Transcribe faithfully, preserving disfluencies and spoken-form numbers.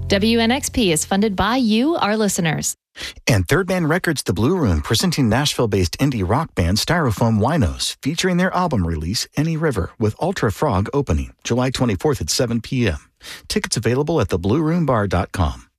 W N X P is funded by you, our listeners. And Third Man Records The Blue Room, presenting Nashville-based indie rock band Styrofoam Winos, featuring their album release, Any River, with Ultra Frog opening July twenty-fourth at seven p.m. Tickets available at the blue room bar dot com.